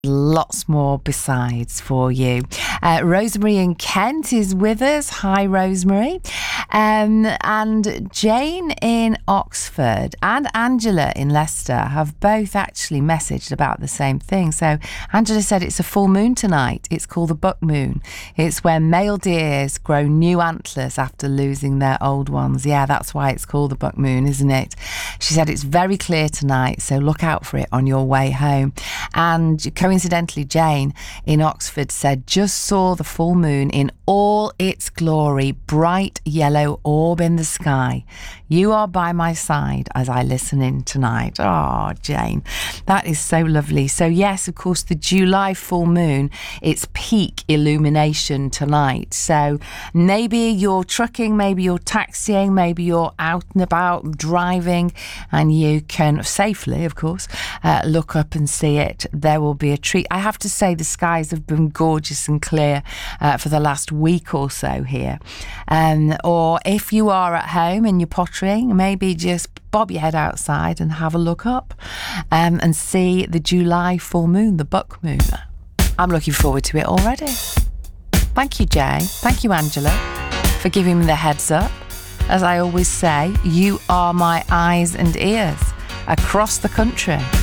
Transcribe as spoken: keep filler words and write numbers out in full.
Lots more besides for you. Uh, Rosemary in Kent is with us. Hi, Rosemary. Um, and Jane in Oxford and Angela in Leicester have both actually messaged about the same thing. So Angela said it's a full moon tonight. It's called the buck moon. It's where male deers grow new antlers after losing their old ones. Yeah, that's why it's called the buck moon, isn't it? She said it's very clear tonight, so look out for it on your way home. And coincidentally, Jane in Oxford said, just saw the full moon in all its glory, bright yellow orb in the sky. You are by my side as I listen in tonight. Oh, Jane, that is so lovely. So yes, of course, the July full moon, it's peak illumination tonight. So maybe you're trucking, maybe you're taxiing, maybe you're out and about driving, and you can safely, of course, uh, look up and see it. There will be a treat. I have to say the skies have been gorgeous and clear uh, for the last week or so here. Um, or if you are at home and you're pottering, maybe just bob your head outside and have a look up um, and see the July full moon, the buck moon. I'm looking forward to it already. Thank you, Jay. Thank you, Angela, for giving me the heads up. As I always say, you are my eyes and ears across the country.